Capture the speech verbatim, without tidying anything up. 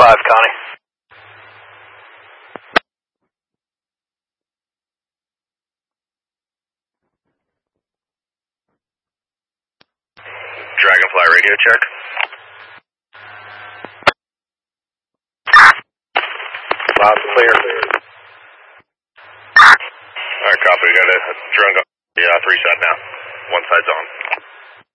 five, Connie. Dragonfly radio check. Loud and clear. Alright, copy. We got a, a drone go. Yeah, three shot now. One side's on.